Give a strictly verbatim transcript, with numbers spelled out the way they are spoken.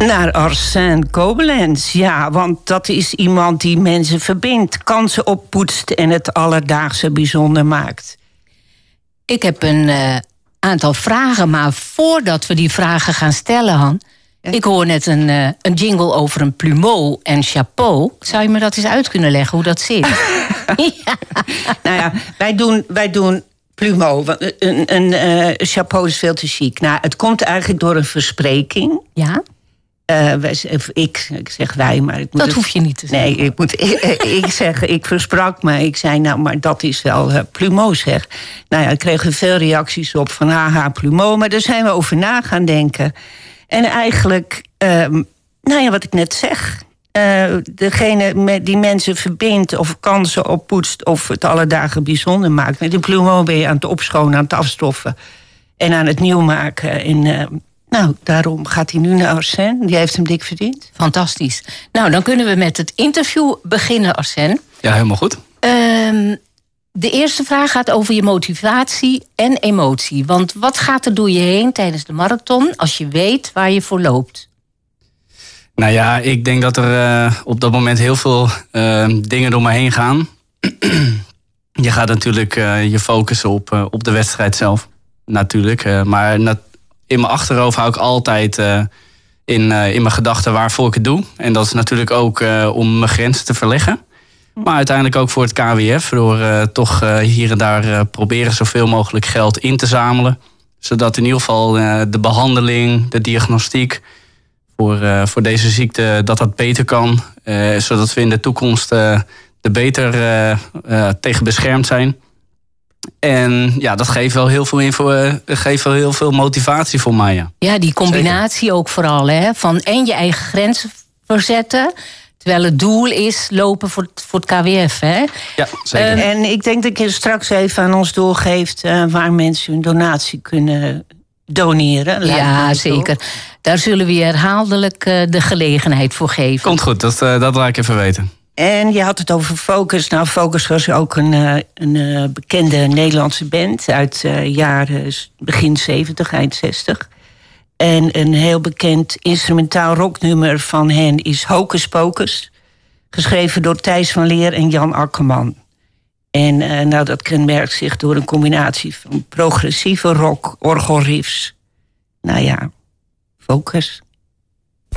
Naar Arsène Koblenz, ja, want dat is iemand die mensen verbindt, kansen oppoetst en het alledaagse bijzonder maakt. Ik heb een uh, aantal vragen, maar voordat we die vragen gaan stellen, Han, ja. Ik hoor net een, uh, een jingle over een plumeau en chapeau. Zou je me dat eens uit kunnen leggen, hoe dat zit? Ja. Nou ja, wij doen, wij doen plumeau. Een, een uh, chapeau is veel te chic. Nou, het komt eigenlijk door een verspreking. Ja? Uh, wij, ik, ik zeg wij, maar... Ik moet dat het, hoef je niet te zeggen. Nee, ik, moet, ik, ik zeg, ik versprak me. Ik zei, nou, maar dat is wel uh, plumeau, zeg. Nou ja, ik kreeg er veel reacties op van haha, plumeau. Maar daar zijn we over na gaan denken. En eigenlijk, uh, nou ja, wat ik net zeg... Uh, degene met die mensen verbindt of kansen oppoetst... of het alledagen bijzonder maakt. Met een plumeau ben je aan het opschonen, aan het afstoffen... en aan het nieuw maken. En uh, nou, daarom gaat hij nu naar Arsène. Die heeft hem dik verdiend. Fantastisch. Nou, dan kunnen we met het interview beginnen, Arsène. Ja, helemaal goed. Um, de eerste vraag gaat over je motivatie en emotie. Want wat gaat er door je heen tijdens de marathon... als je weet waar je voor loopt? Nou ja, ik denk dat er uh, op dat moment heel veel uh, dingen door me heen gaan. Je gaat natuurlijk uh, je focussen op, uh, op de wedstrijd zelf. Natuurlijk. Uh, maar na- in mijn achterhoofd hou ik altijd uh, in, uh, in mijn gedachten waarvoor ik het doe. En dat is natuurlijk ook uh, om mijn grenzen te verleggen. Maar uiteindelijk ook voor het K W F. Door uh, toch uh, hier en daar uh, proberen zoveel mogelijk geld in te zamelen. Zodat in ieder geval uh, de behandeling, de diagnostiek... Voor, uh, voor deze ziekte, dat dat beter kan. Uh, zodat we in de toekomst uh, er beter uh, uh, tegen beschermd zijn. En ja, dat geeft wel heel veel, info, uh, geeft wel heel veel motivatie voor mij. Ja, ja die combinatie Zeker. Ook vooral. Hè, van en je eigen grenzen verzetten... terwijl het doel is lopen voor het, voor het K W F. Hè? Ja, zeker. Uh, en ik denk dat je straks even aan ons doorgeeft... Uh, waar mensen hun donatie kunnen doneren. Ja, zeker. Toch? Daar zullen we je herhaaldelijk uh, de gelegenheid voor geven. Komt goed, dat, uh, dat laat ik even weten. En je had het over Focus. Nou, Focus was ook een, uh, een uh, bekende Nederlandse band... uit uh, jaren begin zeventig, eind zestig. En een heel bekend instrumentaal rocknummer van hen is Hocus Pocus. Geschreven door Thijs van Leer en Jan Akkerman. En uh, nou, dat kenmerkt zich door een combinatie van progressieve rock, orgelriffs. Nou ja, Focus.